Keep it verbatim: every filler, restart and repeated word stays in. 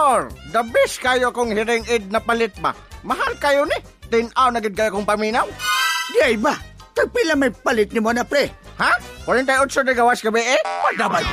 Doktor, the best kayo kong hearing aid na palit ba? Mahal kayo ni. Tinaw na gid kayo kong paminaw. Di ay ba? Tagpila may palit ni mo na pre. Ha? forty-eight na gawas gabi eh? Madabay